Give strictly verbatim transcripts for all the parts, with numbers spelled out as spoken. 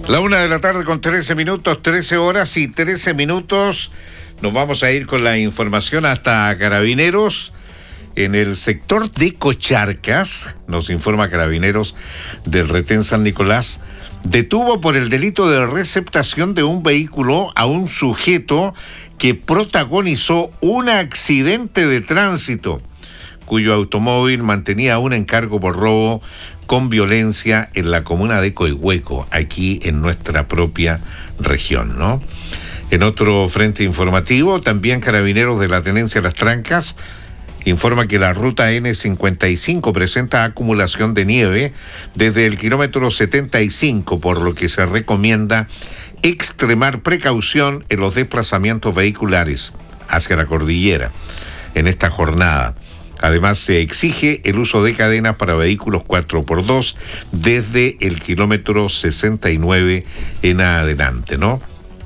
La una de la tarde con trece minutos, trece horas y trece minutos. Nos vamos a ir con la información hasta Carabineros. En el sector de Cocharcas, nos informa Carabineros del Retén San Nicolás, detuvo por el delito de receptación de un vehículo a un sujeto que protagonizó un accidente de tránsito, cuyo automóvil mantenía un encargo por robo con violencia en la comuna de Coihueco, aquí en nuestra propia región, ¿no? En otro frente informativo, también Carabineros de la Tenencia Las Trancas informa que la ruta ene cincuenta y cinco presenta acumulación de nieve desde el kilómetro setenta y cinco, por lo que se recomienda extremar precaución en los desplazamientos vehiculares hacia la cordillera en esta jornada. Además, se exige el uso de cadenas para vehículos cuatro por dos desde el kilómetro sesenta y nueve en adelante, ¿no?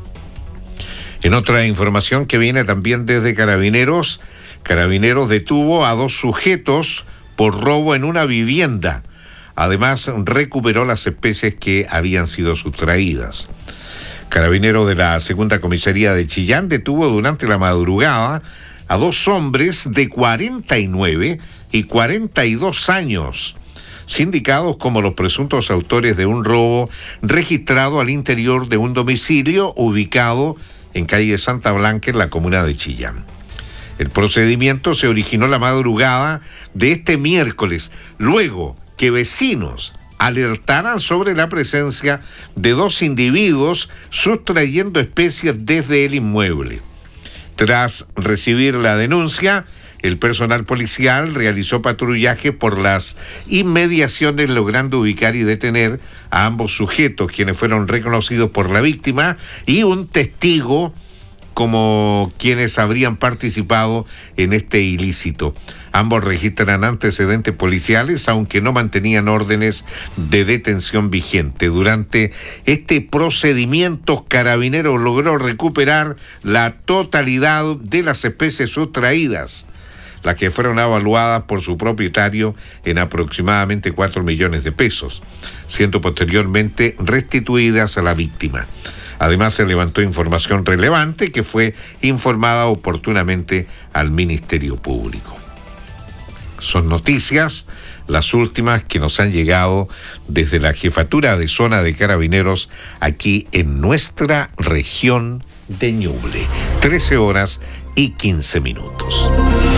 En otra información que viene también desde Carabineros, Carabineros detuvo a dos sujetos por robo en una vivienda. Además, recuperó las especies que habían sido sustraídas. Carabineros de la Segunda Comisaría de Chillán detuvo durante la madrugada a dos hombres de cuarenta y nueve y cuarenta y dos años, sindicados como los presuntos autores de un robo registrado al interior de un domicilio ubicado en calle Santa Blanca, en la comuna de Chillán. El procedimiento se originó la madrugada de este miércoles, luego que vecinos alertaran sobre la presencia de dos individuos sustrayendo especies desde el inmueble. Tras recibir la denuncia, el personal policial realizó patrullaje por las inmediaciones, logrando ubicar y detener a ambos sujetos, quienes fueron reconocidos por la víctima y un testigo como quienes habrían participado en este ilícito. Ambos registran antecedentes policiales, aunque no mantenían órdenes de detención vigente. Durante este procedimiento, Carabineros logró recuperar la totalidad de las especies sustraídas, las que fueron evaluadas por su propietario en aproximadamente cuatro millones de pesos, siendo posteriormente restituidas a la víctima. Además, se levantó información relevante que fue informada oportunamente al Ministerio Público. Son noticias, las últimas que nos han llegado desde la Jefatura de Zona de Carabineros aquí en nuestra región de Ñuble. trece horas y quince minutos.